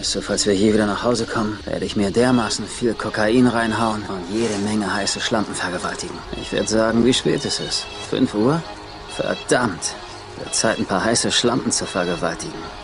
Weißt du, falls wir je wieder nach Hause kommen, werde ich mir dermaßen viel Kokain reinhauen und jede Menge heiße Schlampen vergewaltigen. Ich werde sagen, wie spät es ist. 5 Uhr? Verdammt. Wird Zeit, ein paar heiße Schlampen zu vergewaltigen.